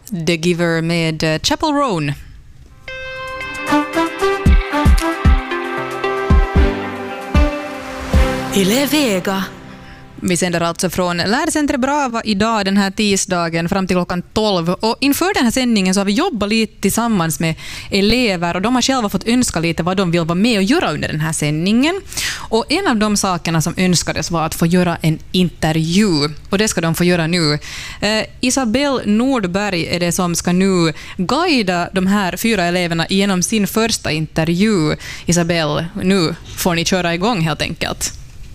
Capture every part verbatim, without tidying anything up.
The Giver med uh, Chapel Roan. Yle Vega. Vi sänder alltså från Lärcentret Brava idag den här tisdagen fram till klockan tolv. Och inför den här sändningen så har vi jobbat lite tillsammans med elever och de har själva fått önska lite vad de vill vara med och göra under den här sändningen. Och en av de sakerna som önskades var att få göra en intervju. Och det ska de få göra nu. Eh, Isabelle Nordberg är det som ska nu guida de här fyra eleverna genom sin första intervju. Isabelle, nu får ni köra igång helt enkelt.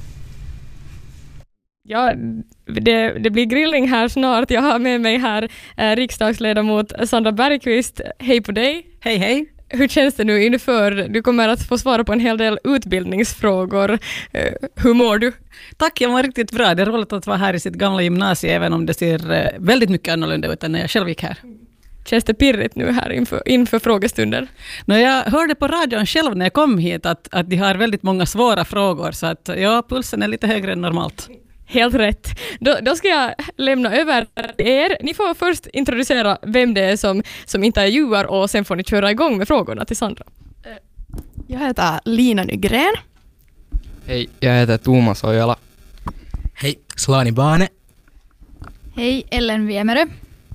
Ja, det, det blir grillning här snart. Jag har med mig här eh, riksdagsledamot Sandra Bergqvist. Hej på dig. Hej, hej. Hur känns det nu inför? Du kommer att få svara på en hel del utbildningsfrågor. Eh, hur mår du? Tack, jag mår riktigt bra. Det är roligt att vara här i sitt gamla gymnasie, även om det ser eh, väldigt mycket annorlunda ut än när jag själv gick här. Känns det pirrigt nu här inför, inför frågestunder? När jag hörde på radion själv när jag kom hit att, att de har väldigt många svåra frågor, så att ja, pulsen är lite högre än normalt. Helt rätt. Då, då ska jag lämna över er. Ni får först introducera vem det är som, som intervjuar och sen får ni köra igång med frågorna till Sandra. Jag heter Lina Nygren. Hej, jag heter Thomas Ojala. Hej, Slani Bane. Hej, Ellen Viemerö.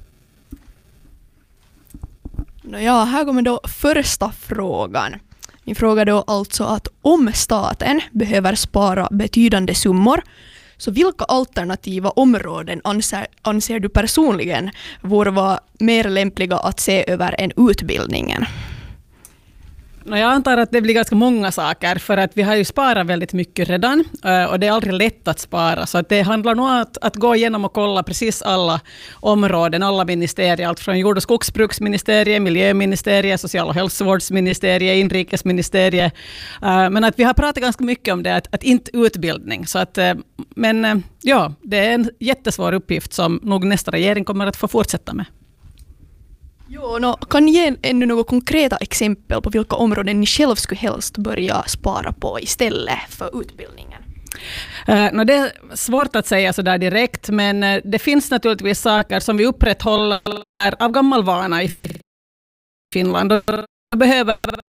Ja, här kommer då första frågan. Min fråga då alltså att om staten behöver spara betydande summor, så vilka alternativa områden anser, anser du personligen vore vara mer lämpliga att se över än utbildningen? Jag antar att det blir ganska många saker, för att vi har ju sparat väldigt mycket redan och det är aldrig lätt att spara, så att det handlar nog om att, att gå igenom och kolla precis alla områden, alla ministerier, allt från jord- och skogsbruksministeriet, miljöministeriet, social- och hälsovårdsministeriet, inrikesministeriet, men att vi har pratat ganska mycket om det, att, att inte utbildning, så att, men ja, det är en jättesvår uppgift som nog nästa regering kommer att få fortsätta med. Jo, no, kan ni ge ännu några konkreta exempel på vilka områden ni själv skulle helst börja spara på istället för utbildningen? Uh, no, det är svårt att säga så där direkt, men uh, det finns naturligtvis saker som vi upprätthåller av gammal vana i Finland. Och behöver